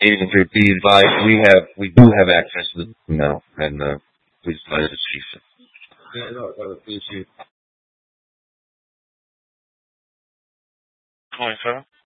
Agent, be advised, we do have access to the now, and please advise the chief. Yeah, no, please, chief. 27.